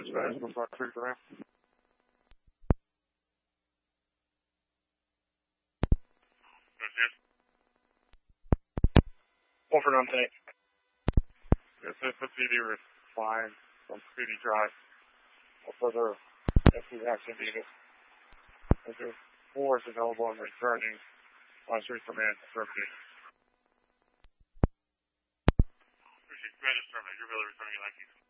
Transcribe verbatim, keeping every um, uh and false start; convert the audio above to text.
dispatch from Fox three for him. One for none tonight. Yes, this is C D flying from Speedy Drive. Or further, F C action needed. There's force available and returning on street command thirteen. Appreciate it. Commander Sermon, you're really returning at nineteen.